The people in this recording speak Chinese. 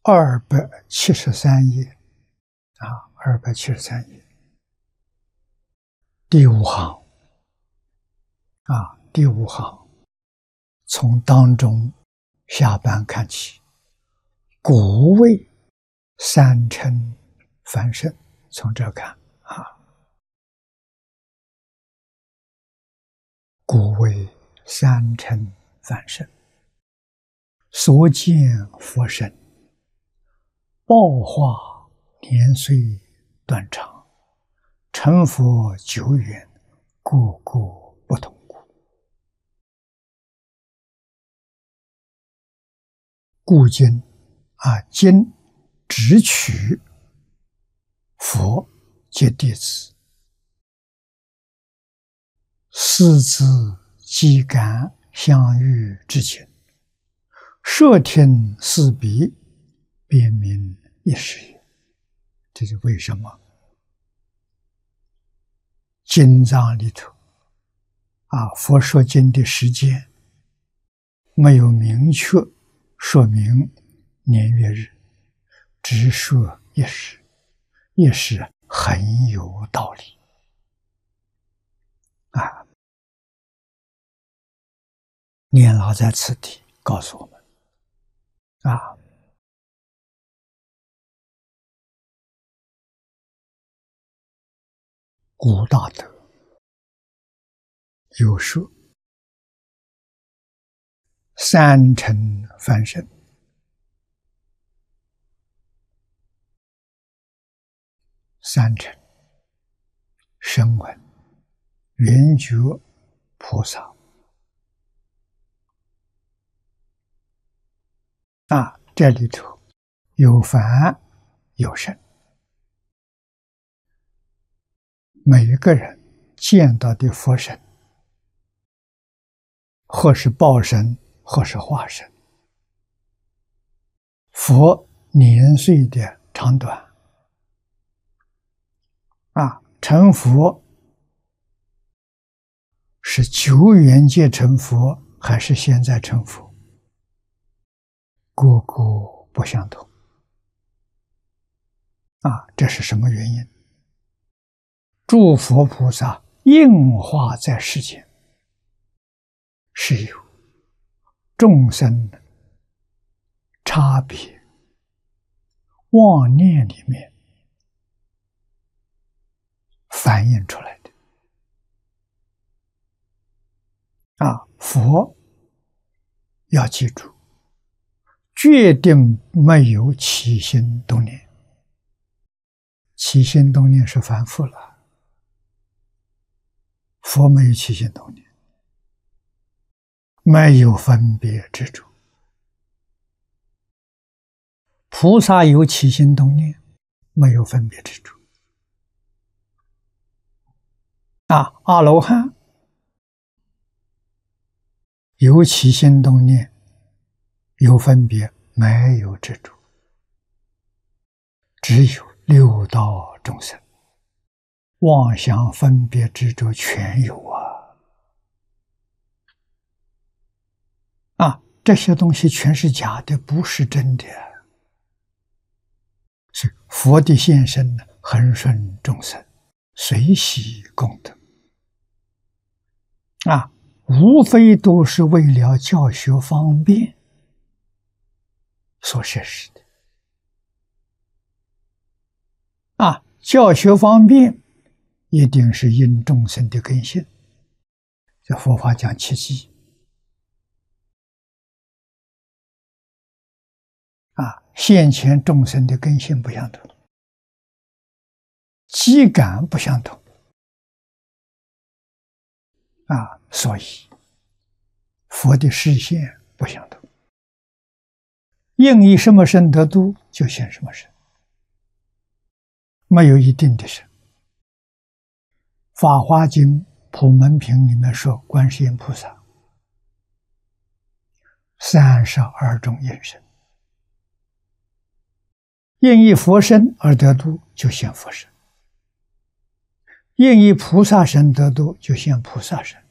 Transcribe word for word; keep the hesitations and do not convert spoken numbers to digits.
二百七十三页啊，二百七十三页第五行啊，第五行从当中下半看起，古为三乘凡圣，从这看啊，古为三乘凡圣，所见佛身，报化年岁断长，成佛久远，个个不同故。故今啊，今只取佛及弟子，四字机感相遇之情，摄听四彼，辨明一时也。这是为什么？经藏里头啊，佛说经的时间没有明确说明年月日，只说一时，一时很有道理啊。念老在此地告诉我们啊，古大德有说三乘凡圣，三乘声闻、缘觉、菩萨啊，这里头有凡有圣，每一个人见到的佛身，或是报身，或是化身，佛年岁的长短啊，成佛是久远界成佛，还是现在成佛，个个不相同啊！这是什么原因？诸佛菩萨应化在世间，是有众生差别妄念里面反映出来的啊！佛要记住，决定没有起心动念，起心动念是凡夫了，佛没有起心动念，没有分别执着。菩萨有起心动念，没有分别执着啊。阿罗汉有起心动念，有分别，没有执着。只有六道众生妄想分别执着全有啊！啊，这些东西全是假的，不是真的。是佛的现身呢，恒顺众生，随喜功德啊，无非都是为了教学方便所设施的啊。教学方便一定是因众生的根性，这佛法讲七机啊，现前众生的根性不相同，机感不相同啊，所以佛的视线不相同，应以什么身得度，就现什么身，没有一定的身。法华经普门品里面说，观世音菩萨三十二种应身，应以佛身而得度，就现佛身；应以菩萨身得度，就现菩萨身。